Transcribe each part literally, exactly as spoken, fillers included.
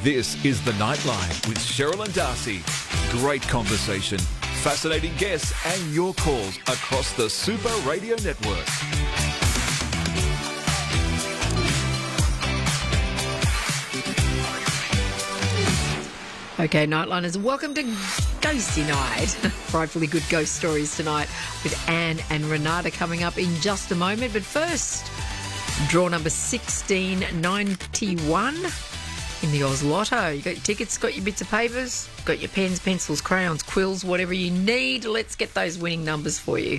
This is The Nightline with Cheryl and Darcy. Great conversation, fascinating guests and your calls across the Super Radio Network. Okay, Nightliners, welcome to Ghosty Night. Frightfully good ghost stories tonight with Anne and Renata coming up in just a moment. But first, draw number sixteen ninety-one in the Oz Lotto. You got your tickets, got your bits of papers, got your pens, pencils, crayons, quills, whatever you need. Let's get those winning numbers for you.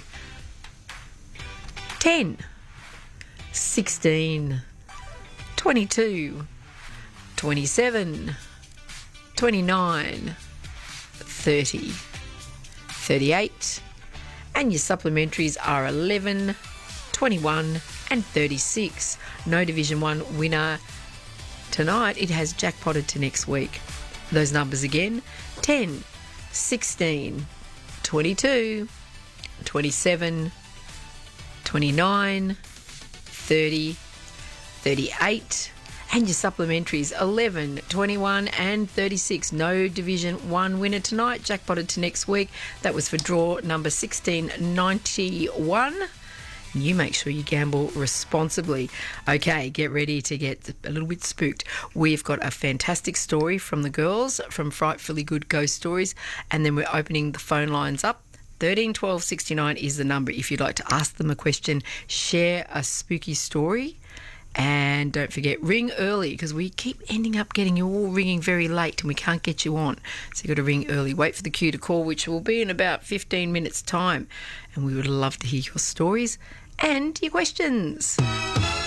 ten, sixteen, twenty-two, twenty-seven, twenty-nine, thirty, thirty-eight, and your supplementaries are eleven, twenty-one and thirty-six. No Division one winner tonight. It has jackpotted to next week. Those numbers again: ten, sixteen, twenty-two, twenty-seven, twenty-nine, thirty, thirty-eight, and your supplementaries eleven, twenty-one and thirty-six. No Division one winner tonight. Jackpotted to next week. That was for draw number sixteen ninety-one. You make sure you gamble responsibly. Okay, get ready to get a little bit spooked. We've got a fantastic story from the girls from Frightfully Good Ghost Stories, and then we're opening the phone lines up. thirteen twelve sixty-nine is the number if you'd like to ask them a question, share a spooky story. And don't forget, ring early, because we keep ending up getting you all ringing very late and we can't get you on. So you've got to ring early. Wait for the queue to call, which will be in about fifteen minutes' time. And we would love to hear your stories and your questions.